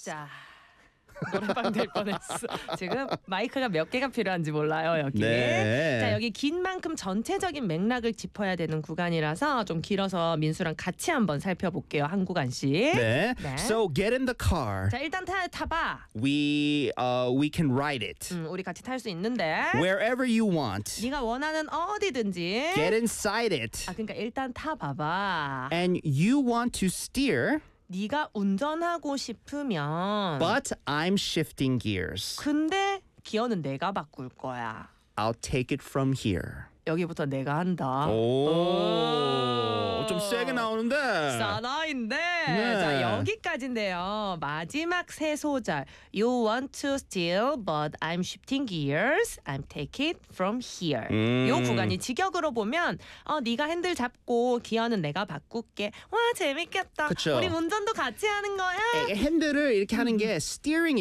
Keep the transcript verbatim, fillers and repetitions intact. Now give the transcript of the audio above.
자, 노래방 될 뻔했어. 지금 마이크가 몇 개가 필요한지 몰라요 여기. 네. 자, 여기 긴 만큼 전체적인 맥락을 짚어야 되는 구간이라서 좀 길어서 민수랑 같이 한번 살펴볼게요. 한 구간씩. 네. 네. So get in the car. 자, 일단 타, 타봐. We uh we can ride it 음, 우리 같이 탈 수 있는데. wherever you want. 네가 원하는 어디든지. Get inside it. 아, 그러니까 일단 타봐봐. And you want to steer, 네가 운전하고 싶으면. but I'm shifting gears. 근데 기어는 내가 바꿀 거야. I'll take it from here. 여기부터 내가 한다. 오, 좀 세게 나오는데. 사나인데. 네. 자, 여기까지인데요. 마지막 세 소절. You want to steal, but I'm shifting gears. I'm take it from here. 음. 요 구간이 직역으로 보면 어, 네가 핸들 잡고 기어는 내가 바꿀게. 와, 재밌겠다. 그쵸. 우리 운전도 같이 하는 거야. 핸들을 이렇게 하는 게 steering